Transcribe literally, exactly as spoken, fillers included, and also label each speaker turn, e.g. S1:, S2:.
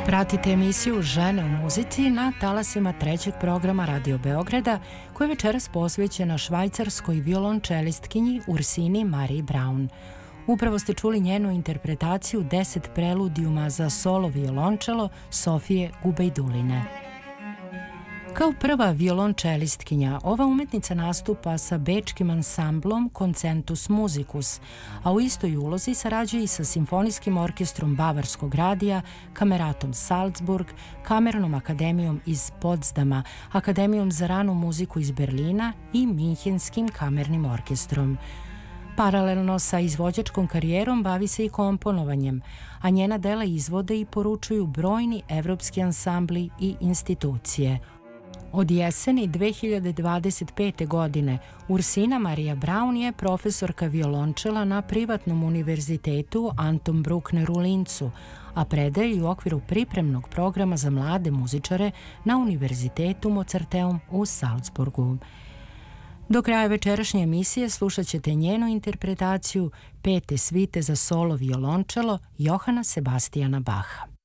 S1: Pratite emisiju Žene u muzici na talasima trećeg programa Radio Beograda, koja je večeras posvećena švajcarskoj violončelistkinji Ursini Mariji Braun. Upravo ste čuli njenu interpretaciju deset preludijuma za solo violončelo Sofije Gubejduline. Kao prva violončelistkinja, ova umetnica nastupa sa bečkim ansamblom Concentus Musicus, a u istoj ulozi sarađuje i sa Simfonijskim orkestrom Bavarskog radija, Kameratom Salzburg, Kamernom akademijom iz Potsdama, Akademijom za ranu muziku iz Berlina i Minhenskim kamernim orkestrom. Paralelno sa izvođačkom karijerom bavi se i komponovanjem, a njena dela izvode i poručuju brojni evropski ansambli i institucije. Od jeseni dve hiljade dvadeset pete. godine Ursina Marija Braun je profesorka violončela na privatnom univerzitetu Anton Bruckner u Lincu, a predaje i u okviru pripremnog programa za mlade muzičare na Univerzitetu Mozarteum u Salzburgu. Do kraja večerašnje emisije slušat ćete njenu interpretaciju pete svite za solo violončelo Johana Sebastijana Baha.